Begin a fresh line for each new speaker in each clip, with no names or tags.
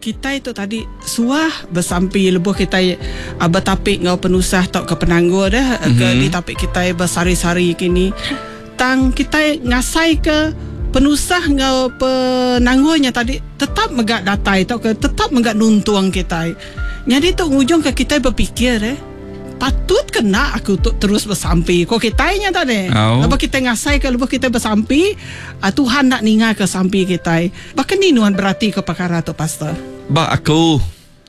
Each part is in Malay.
kita itu tadi suah bersampi lebuh kita bertapik ngau penusah tok ke penanggur dah ke di tapik kita bersari-sari kini tang kita ngasai ke penusah ngau penanggurnya tadi tetap megak datai tok ke tetap megak nuntuang kita. Jadi tu ujung ke kita berfikir patut kena aku tu terus bersampi kau kitanya tadi. Lepas kita ngasai ke lepas kita bersampi, Tuhan nak ningal ke sampi kita. Bahkan ni nuan berarti ke perkara tu pastor.
Ba aku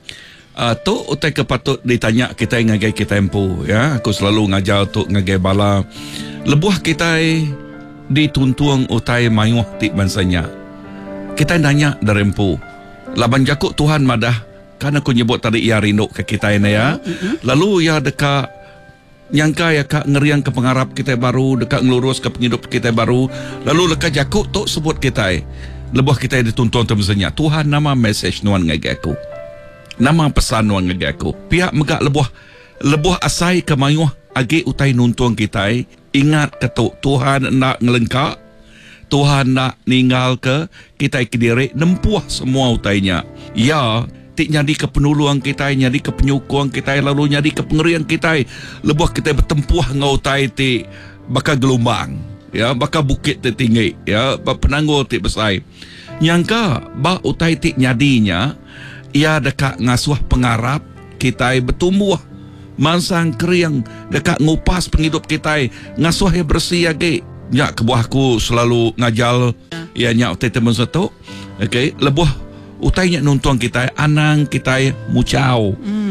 tu utai ke patut ditanya kita ngagai kita empu ya. Aku selalu ngajar tu ngagai bala lebuh kita dituntuang utai mayuh ti bansanya. Kita nanya dari empu. Laban jakuk Tuhan madah kan aku nyebut tadi ia rindu ke kita ini ya. Lalu ya dekat nyangka ya kak ngeriang ke pengarap kita baru, dekat ngelurus ke penghidup kita baru. Lalu dekat jakuk tu sebut kita lebuh kita dituntun temsanya. Tuhan nama message nuan ngagi aku. Nama pesan nuan ngagi aku. Pihak megak lebuh asai ke mayuh agi utai nuntuang kita. Ingat ketuk Tuhan nak ngelengkak. Tuhan nak ninggal ke kita kediri nempuah semua utainya. Ya, tik nyadi ke penuluang kita, nyadi ke penyukuang kita, lalu nyadi ke pengerian kita. Lebuh kita bertempuh ngau tai tik bakal gelombang, ya, bakal bukit tik tinggi, ya, penanggur tik besar. Nyangka ba utai tik nyadinya, ia dekat ngasuh pengarap kita bertumbuh. Mansang keriang dekat ngupas penghidup kita, ngasuh yang bersih lagi. Ya, kebuahku selalu ngajal, ya, nyak utai teman satu, okay, lebuh utainya nuntuang kita anang kita mucau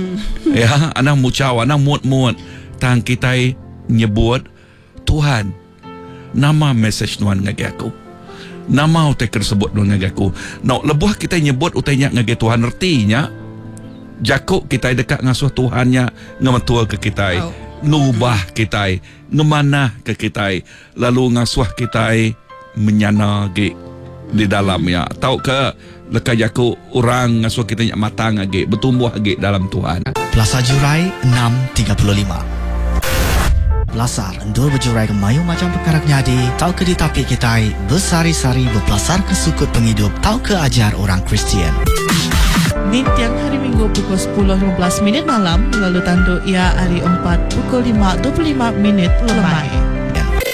ya anang mucau anang muat tang kita nyebut Tuhan nama message nuan ngagi aku nama utai tersebut nuan ngagi aku no lebuh kita nyebut utainya ngagi Tuhan artinya jakuk kita dekat ngasuh Tuhannya ngematua ke kita ngubah kita ngemanah ke kita lalu ngasuh kita menyana di dalamnya tahu ke lekai aku orang ngasuh kita nyak matang lagi bertumbuh lagi dalam Tuhan.
Plaza Jurai 6.35 Belasar endul berjurai ke mayu macam perkara nyadi tahu ke ditapi kita bersari-sari berpelasar ke sukut penghidup tahu ke ajar orang Kristian.
Ni tiang hari Minggu pukul 10.15 malam lalu tandu ia hari 4 pukul 5.25 lemai.